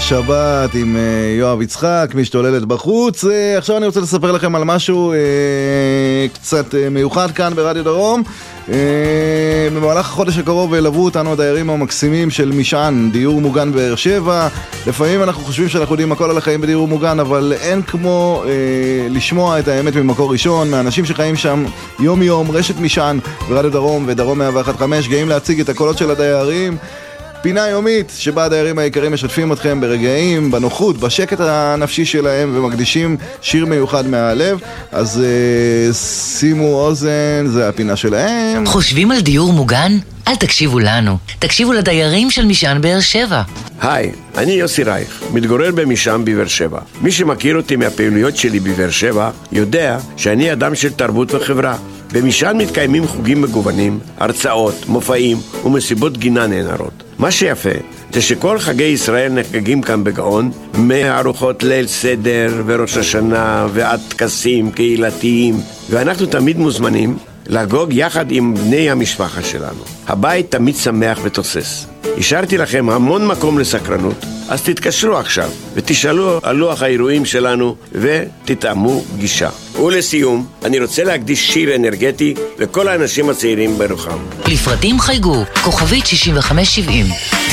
שבת עם יואב יצחק משתוללת בחוץ. עכשיו אני רוצה לספר לכם על משהו קצת מיוחד כאן ברדיו דרום. במהלך החודש הקרוב ילוו אותנו הדיירים המקסימים של משען, דיור מוגן באר שבע. לפעמים אנחנו חושבים שאנחנו יודעים הכל על החיים בדיור מוגן, אבל אין כמו לשמוע את האמת ממקור ראשון, מאנשים שחיים שם יום יום. רשת משען ברדיו דרום ודרום 101.5 גאים להציג את הקולות של הדיירים, פינה יומית שבה הדיירים היקרים משתפים אתכם ברגעים, בנוחות, בשקט הנפשי שלהם, ומקדישים שיר מיוחד מהלב. אז שימו אוזן, זה הפינה שלהם. חושבים על דיור מוגן? אל תקשיבו לנו, תקשיבו לדיירים של משען באר שבע. היי, אני יוסי רייך, מתגורר במשען בבאר שבע. מי שמכיר אותי מהפעילויות שלי בבאר שבע יודע שאני אדם של תרבות וחברה. במשען מתקיימים חוגים מגוונים, הרצאות, מופעים ומסיבות גינה נהנרות. מה שיפה זה שכל חגי ישראל נחגגים כאן בגאון, מארוחות ליל סדר וראש השנה ועד טקסים קהילתיים, ואנחנו תמיד מוזמנים לחגוג יחד עם בני המשפחה שלנו. הבית תמיד שמח ותוסס. השארתי לכם המון מקום לסקרנות, אז תתקשרו עכשיו ותשאלו על לוח האירועים שלנו ותתאמו גישה. ולסיום, אני רוצה להקדיש שיר אנרגטי לכל האנשים הצעירים ברוחם. לפרטים חייגו, כוכבית 6570.